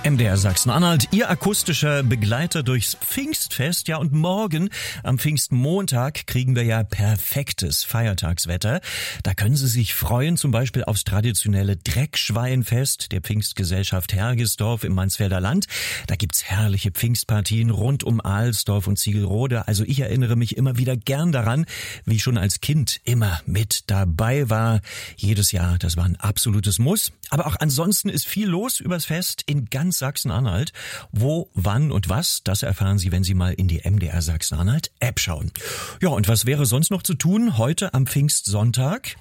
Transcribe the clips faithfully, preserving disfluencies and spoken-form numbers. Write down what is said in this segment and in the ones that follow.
M D R Sachsen-Anhalt, Ihr akustischer Begleiter durchs Pfingstfest. Ja, und morgen am Pfingstmontag kriegen wir ja perfektes Feiertagswetter. Da können Sie sich freuen, zum Beispiel aufs traditionelle Dreckschweinfest der Pfingstgesellschaft Hergesdorf im Mansfelder Land. Da gibt's herrliche Pfingstpartien rund um Alsdorf und Ziegelrode. Also ich erinnere mich immer wieder gern daran, wie ich schon als Kind immer mit dabei war. Jedes Jahr, das war ein absolutes Muss. Aber auch ansonsten ist viel los übers Fest in ganz Sachsen-Anhalt. Wo, wann und was, das erfahren Sie, wenn Sie mal in die M D R Sachsen-Anhalt App schauen. Ja, und was wäre sonst noch zu tun heute am Pfingstsonntag?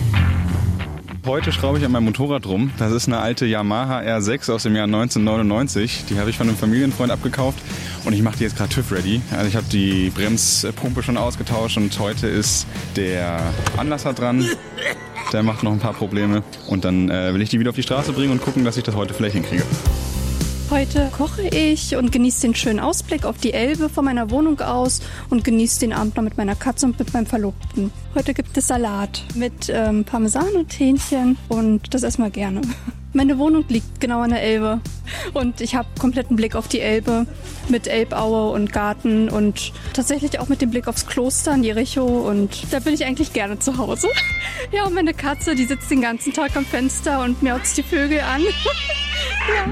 Heute schraube ich an meinem Motorrad rum. Das ist eine alte Yamaha R sechs aus dem Jahr neunzehnhundertneunundneunzig. Die habe ich von einem Familienfreund abgekauft und ich mache die jetzt gerade TÜV-ready. Also ich habe die Bremspumpe schon ausgetauscht und heute ist der Anlasser dran. Der macht noch ein paar Probleme und dann äh, will ich die wieder auf die Straße bringen und gucken, dass ich das heute vielleicht hinkriege. Heute koche ich und genieße den schönen Ausblick auf die Elbe von meiner Wohnung aus und genieße den Abend noch mit meiner Katze und mit meinem Verlobten. Heute gibt es Salat mit ähm, Parmesan und Hähnchen und das essen wir gerne. Meine Wohnung liegt genau an der Elbe und ich habe kompletten Blick auf die Elbe mit Elbaue und Garten und tatsächlich auch mit dem Blick aufs Kloster in Jericho und da bin ich eigentlich gerne zu Hause. Ja, und meine Katze, die sitzt den ganzen Tag am Fenster und miaut die Vögel an. Ja.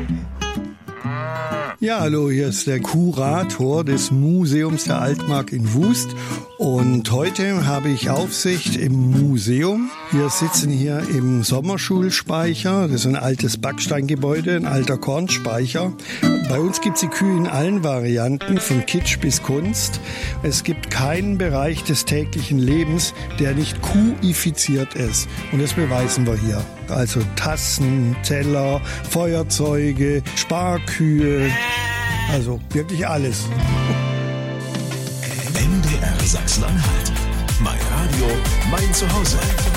Ja, hallo, hier ist der Kurator des Museums der Altmark in Wust und heute habe ich Aufsicht im Museum. Wir sitzen hier im Sommerschulspeicher, das ist ein altes Backsteingebäude, ein alter Kornspeicher. Bei uns gibt es die Kühe in allen Varianten, von Kitsch bis Kunst. Es gibt keinen Bereich des täglichen Lebens, der nicht kuifiziert ist und das beweisen wir hier. Also Tassen, Teller, Feuerzeuge, Sparkühe, also wirklich alles. M D R Sachsen-Anhalt. Mein Radio, mein Zuhause.